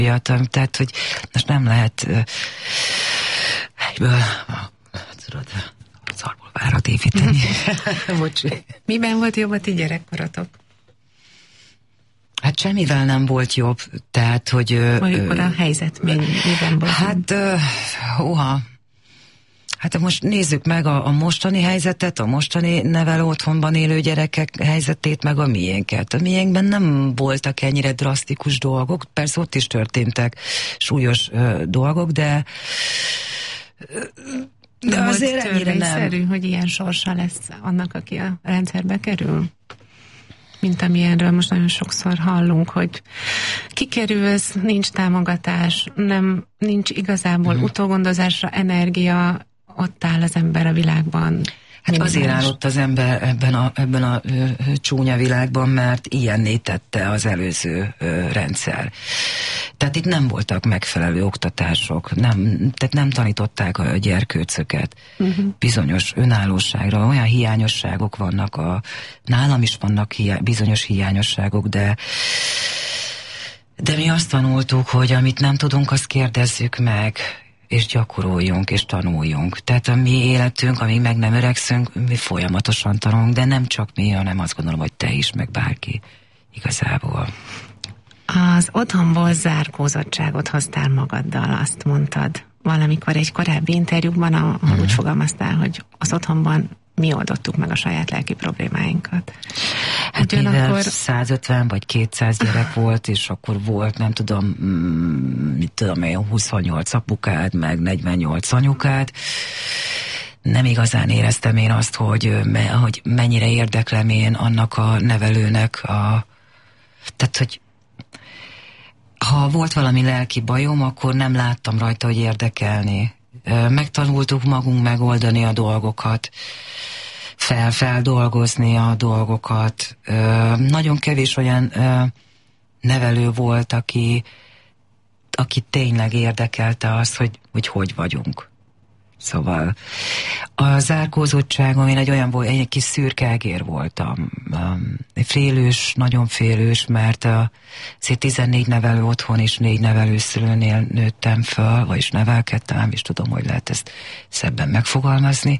Tehát, hogy most nem lehet egyből tudod, szarból várat építeni. Bocsi. Miben volt jobb a ti gyerekkoratok? Hát semmivel nem volt jobb, tehát, hogy... Mondjuk a helyzet miben volt? Hát, hát most nézzük meg a mostani helyzetet, a mostani nevelő otthonban élő gyerekek helyzetét, meg a miénket. A miénkben nem voltak ennyire drasztikus dolgok, persze ott is történtek súlyos dolgok, de azért ennyire nem. Hogy ilyen sorsa lesz annak, aki a rendszerbe kerül? Mint amilyenről most nagyon sokszor hallunk, hogy kikerülsz, nincs támogatás, nincs igazából utógondozásra energia, ott áll az ember a világban. Hát azért állott az ember ebben a csúnya világban, mert ilyenné tette az előző rendszer. Tehát itt nem voltak megfelelő oktatások, tehát nem tanították a gyerkőcöket bizonyos önállóságra, olyan hiányosságok vannak, nálam is vannak bizonyos hiányosságok, de mi azt tanultuk, hogy amit nem tudunk, azt kérdezzük meg, és gyakoroljunk, és tanuljunk. Tehát a mi életünk, amíg meg nem öregszünk, mi folyamatosan tanulunk, de nem csak mi, hanem azt gondolom, hogy te is, meg bárki igazából. Az otthonból zárkózottságot hoztál magaddal, azt mondtad valamikor egy korábbi interjúban, úgy fogalmaztál, hogy az otthonban mi oldottuk meg a saját lelki problémáinkat. Hát mivel 150 vagy 200 gyerek volt, és akkor volt, nem tudom, mit tudom én, 28 apukád, meg 48 anyukád. Nem igazán éreztem én azt, hogy mennyire érdeklem én annak a nevelőnek tehát, hogy ha volt valami lelki bajom, akkor nem láttam rajta, hogy érdekelni. Megtanultuk magunk megoldani a dolgokat, feldolgozni a dolgokat. Nagyon kevés olyan nevelő volt, aki tényleg érdekelte azt, hogy vagyunk. Szóval a zárkózottságom, én egy kis szürke egér voltam. Félős, nagyon félős, mert azért 14 nevelő otthon és 4 nevelőszülőnél nőttem föl, vagyis nevelkedtem, nem is tudom, hogy lehet ezt szebben megfogalmazni.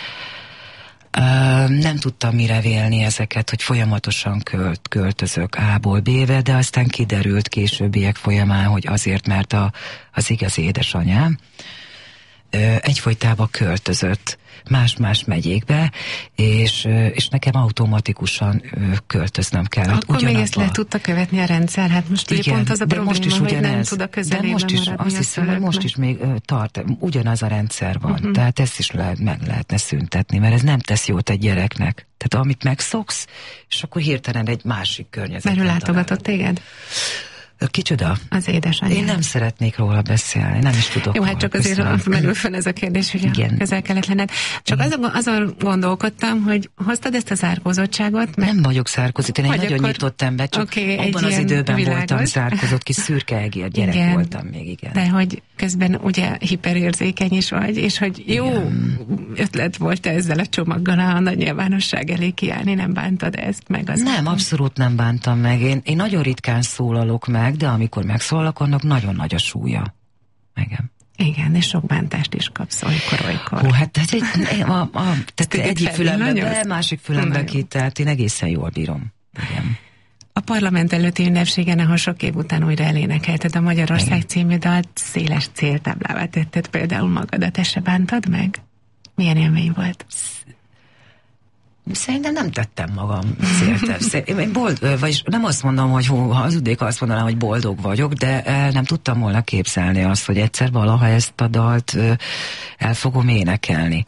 Nem tudtam mire vélni ezeket, hogy folyamatosan költözök A-ból B-be, de aztán kiderült későbbiek folyamán, hogy azért, mert az igazi édesanyám egyfolytában költözött más-más megyékbe, és nekem automatikusan költöznöm kellett. Akkor még ezt le tudta követni a rendszer? Hát most igen, pont az a probléma, most is hogy nem tud a közelében maradni. De most is, azt hiszem, hogy most is még tart, ugyanaz a rendszer van. Tehát ezt is meg lehetne szüntetni, mert ez nem tesz jót egy gyereknek. Tehát amit megszoksz, és akkor hirtelen egy másik környezetben. Mert ő látogatott téged? Kicsoda? Az édesanyja. Én nem szeretnék róla beszélni, nem is tudok. Jó, hát csak azért merül fel ez a kérdés, hogy közel kellett lenned. Csak azon gondolkodtam, hogy hoztad ezt a zárkózottságot. Nem vagyok zárkózott, én egy nagyon nyitott ember, csak abban az időben voltam zárkózott, kis szürke egér gyerek voltam még, igen. De hogy közben ugye hiperérzékeny is vagy, és hogy jó ötlet volt ezzel a csomaggal a nagy nyilvánosság elé kiállni, nem bántad ezt meg? Nem, abszolút nem bántam meg. Én nagyon ritkán szólalok meg, de amikor megszólalok, annak nagyon nagy a súlya. Igen, és sok bántást is kapsz olykor. Hát egyik fülembe be, másik fülembe ki, tehát én egészen jól bírom. Igen. A parlament előtti ünnepségen, ahol sok év után újra elénekelted a Magyarország című dalt, széles céltáblává tetted például magadat, ezt se bántad meg? Milyen élmény volt? Szerintem nem tettem magam én vagyis nem azt mondom, hogy hazudnék, azt mondanám, hogy boldog vagyok, de nem tudtam volna képzelni azt, hogy egyszer valaha ezt a dalt el fogom énekelni.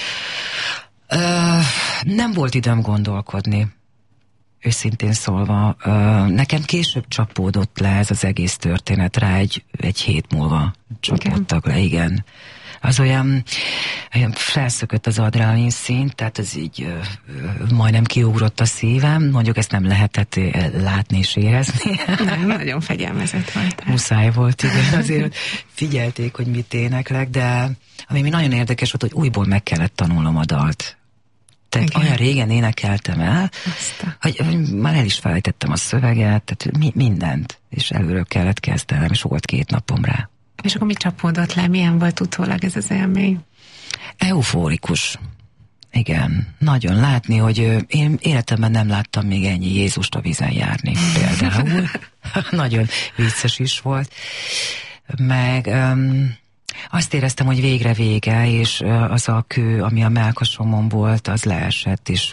Nem volt időm gondolkodni, őszintén szólva. Nekem később csapódott le ez az egész történet, rá egy hét múlva csapódtak le, igen. Az olyan felszökött az adrenalin szint, tehát ez így majdnem kiugrott a szívem, mondjuk ezt nem lehetett látni és érezni. Nem, nagyon fegyelmezett volt. Muszáj volt, igen, azért figyelték, hogy mit éneklek, de ami nagyon érdekes volt, hogy újból meg kellett tanulnom a dalt. Tehát olyan régen énekeltem el, hogy már el is felejtettem a szöveget, tehát mindent, és előről kellett kezdenem, és volt 2 napom rá. És akkor mi csapódott le? Milyen volt utólag ez az élmény? Eufórikus. Igen, nagyon látni, hogy én életemben nem láttam még ennyi Jézust a vízen járni, például. Nagyon vicces is volt. Meg azt éreztem, hogy végre vége, és az a kő, ami a mellkasomon volt, az leesett, és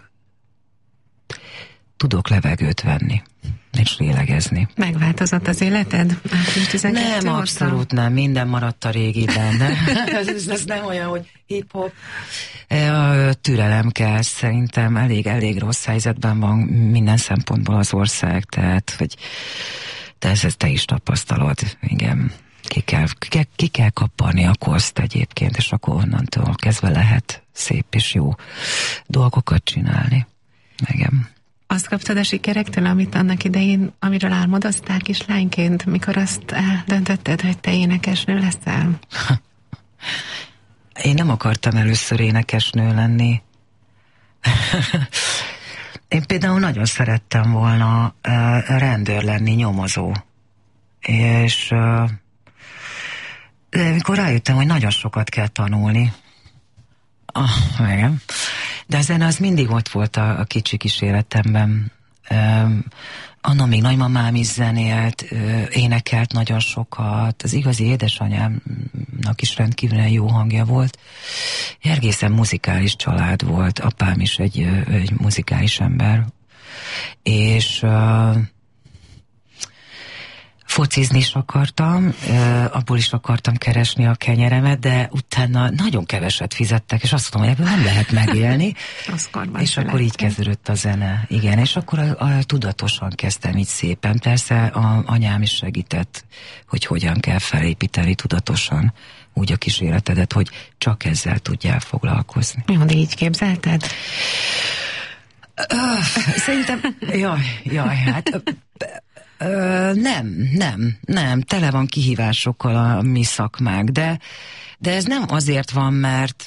tudok levegőt venni, és lélegezni. Megváltozott az életed? Nem, abszolút nem. Minden maradt a régiben. Ez nem olyan, hogy hip-hop. Türelem kell, szerintem elég rossz helyzetben van minden szempontból az ország, tehát, hogy ezt te is tapasztalod, igen. Ki kell kapni a koszt egyébként, és akkor onnantól kezdve lehet szép és jó dolgokat csinálni. Igen. Azt kaptad a sikerektől, amit annak idején, amiről álmodozták is lányként, mikor azt eldöntötted, hogy te énekesnő leszel? Én nem akartam először énekesnő lenni. Én például nagyon szerettem volna rendőr lenni, nyomozó. És de amikor rájöttem, hogy nagyon sokat kell tanulni. Igen. De a zene az mindig ott volt a kicsi kis életemben. Anna még nagymamám is zenélt, énekelt nagyon sokat. Az igazi édesanyámnak is rendkívül jó hangja volt. Egészen muzikális család volt. Apám is egy muzikális ember. És focizni is akartam, abból is akartam keresni a kenyeremet, de utána nagyon keveset fizettek, és azt mondtam, hogy ebből nem lehet megélni. És akkor így kezdődött a zene. Igen, és akkor tudatosan kezdtem így szépen. Persze anyám is segített, hogy hogyan kell felépíteni tudatosan úgy a kis életedet, hogy csak ezzel tudjál foglalkozni. Jó, de így képzelted? Szerintem, jaj, hát... Nem, tele van kihívásokkal a mi szakmák, de ez nem azért van, mert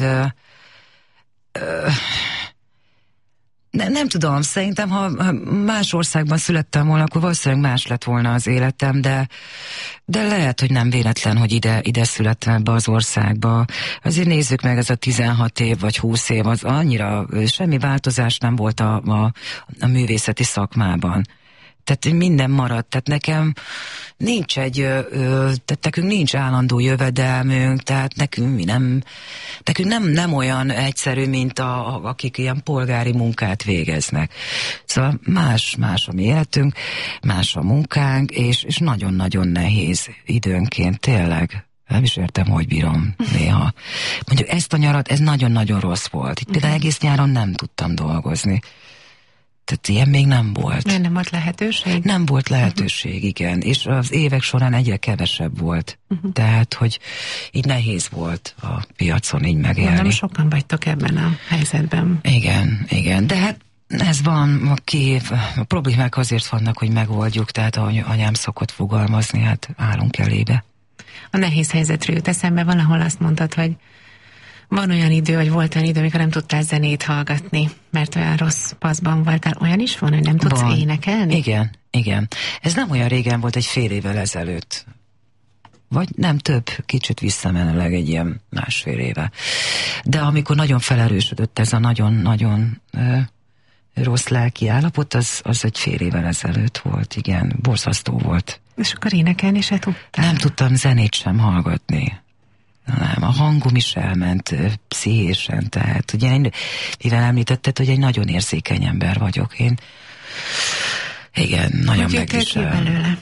nem tudom, szerintem, ha más országban születtem volna, akkor valószínűleg más lett volna az életem, de lehet, hogy nem véletlen, hogy ide születtem ebbe az országba. Azért nézzük meg, ez a 16 év vagy 20 év, az annyira semmi változás nem volt a művészeti szakmában. Tehát minden maradt, tehát nekem nincs tehát nekünk nincs állandó jövedelmünk, tehát nekünk nem olyan egyszerű, mint akik ilyen polgári munkát végeznek. Szóval más a mi életünk, más a munkánk, és nagyon-nagyon nehéz időnként, tényleg. Nem is értem, hogy bírom néha. Mondjuk ezt a nyarat, ez nagyon-nagyon rossz volt. Itt például egész nyáron nem tudtam dolgozni. Tehát ilyen még nem volt. Nem volt lehetőség? Nem volt lehetőség, igen. És az évek során egyre kevesebb volt. Tehát, hogy így nehéz volt a piacon így megélni. Mondom, sokan vagytok ebben a helyzetben. Igen. De hát ez van, a problémák azért vannak, hogy megoldjuk, tehát ahogy anyám szokott fogalmazni, hát állunk elébe. A nehéz helyzetről jut eszembe, valahol azt mondtad, hogy van olyan idő, vagy volt olyan idő, amikor nem tudtál zenét hallgatni, mert olyan rossz paszban voltál. Olyan is van, hogy nem tudsz énekelni? Igen. Ez nem olyan régen volt, egy fél évvel ezelőtt. Vagy nem több, kicsit visszamenőleg egy ilyen másfél éve. De amikor nagyon felerősödött ez a nagyon-nagyon rossz lelki állapot, az egy fél évvel ezelőtt volt, igen. Borzasztó volt. És akkor énekelni se tudtál? Nem tudtam zenét sem hallgatni. Nem, a hangom is elment pszichésen, tehát ugye, mivel említetted, hogy egy nagyon érzékeny ember vagyok én. Igen, nagyon megvisel. Hogy belőle?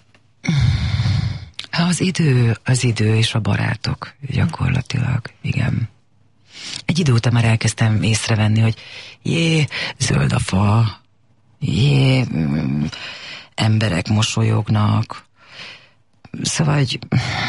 Az idő és a barátok gyakorlatilag, igen. Egy idő után már elkezdtem észrevenni, hogy zöld a fa, emberek mosolyognak, szóval, hogy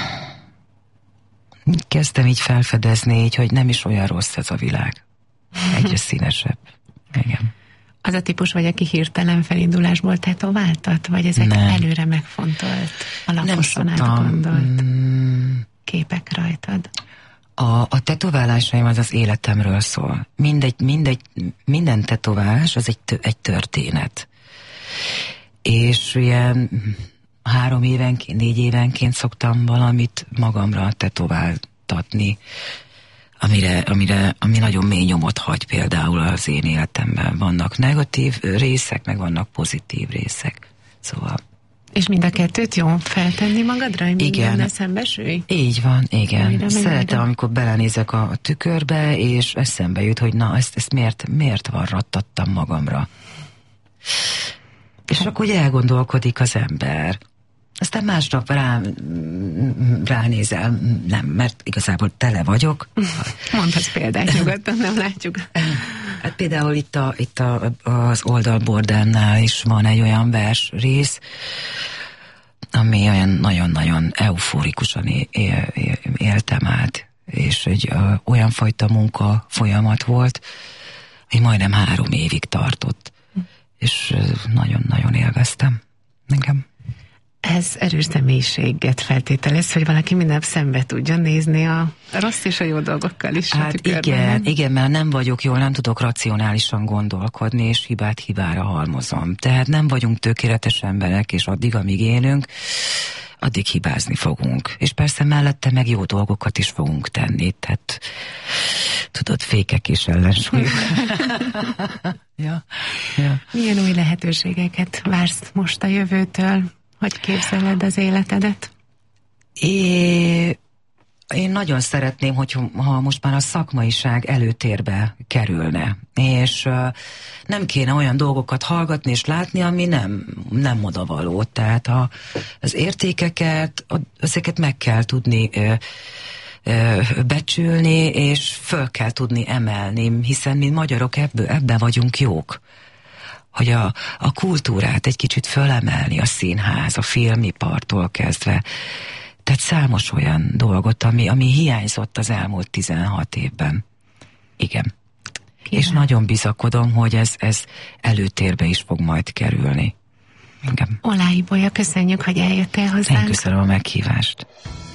kezdtem így felfedezni, így, hogy nem is olyan rossz ez a világ. Egyre színesebb. Igen. Az a típus vagy, aki hirtelen felindulásból tetováltat? Vagy ezek nem. Előre megfontolt, alaposan átgondolt képek rajtad? A tetoválásaim az életemről szól. Minden tetoválás az egy történet. És ilyen 3 évenként, 4 évenként szoktam valamit magamra tetováltatni, ami nagyon mély nyomot hagy például az én életemben. Vannak negatív részek, meg vannak pozitív részek. Szóval... És mind a kettőt jó feltenni magadra, hogy minden szembesülj? Így van, igen. Szeretem, amikor belenézek a tükörbe, és eszembe jut, hogy na, ezt miért varrattattam magamra. És akkor elgondolkodik az ember. Aztán másnap ránézel, nem, mert igazából tele vagyok. Mondhatsz példát nyugodtan, nem látjuk. Hát például itt az oldalbordánál is van egy olyan vers rész, ami olyan nagyon-nagyon euforikusan éltem át, és egy olyan fajta munka folyamat volt, hogy majdnem 3 évig tartott, és nagyon-nagyon élveztem engem. Ez erős személyiséget feltételez, hogy valaki minden szembe tudja nézni a rossz és a jó dolgokkal is. Hát igen, mert nem vagyok jól, nem tudok racionálisan gondolkodni, és hibát hibára halmozom. Tehát nem vagyunk tökéletes emberek, és addig, amíg élünk, addig hibázni fogunk. És persze mellette meg jó dolgokat is fogunk tenni. Tehát tudod, fékek és ellensúlyok. Ja. Milyen új lehetőségeket vársz most a jövőtől? Hogy képzeled az életedet? Én nagyon szeretném, ha most már a szakmaiság előtérbe kerülne, és nem kéne olyan dolgokat hallgatni és látni, ami nem odavaló. Tehát az értékeket, ezeket meg kell tudni becsülni, és föl kell tudni emelni, hiszen mi magyarok ebben vagyunk jók. Hogy a kultúrát egy kicsit fölemelni, a színház, a filmipartól kezdve. Tehát számos olyan dolgot, ami hiányzott az elmúlt 16 évben. Igen. És nagyon bizakodom, hogy ez előtérbe is fog majd kerülni. Igen. Olá Ibolya, köszönjük, hogy eljöttél hozzánk. Én köszönöm a meghívást.